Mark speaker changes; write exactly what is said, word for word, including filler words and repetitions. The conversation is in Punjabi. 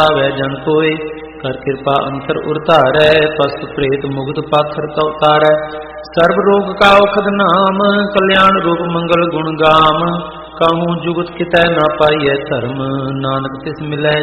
Speaker 1: ਆਵੈ ਜਨ ਕੋਇ, ਕਰ ਕਿਰਪਾ ਅੰਤਰ ਉਰਤਾਰੈ, ਪਸਤ ਪ੍ਰੇਤ ਮੁਗਧ ਪਾਥਰ ਕਉ ਤਾਰੈ। ਸਰਬ ਰੋਗ ਕਾ ਔਖਦ ਨਾਮ, ਕਲਿਆਣ ਰੂਪ ਮੰਗਲ ਗੁਣ ਗਾਮ, ਕਾਹੂ ਜੁਗਤ ਕਿਤੈ ਨਾ ਪਾਈਐ ਧਰਮ, ਨਾਨਕ ਤਿਸ ਮਿਲੈ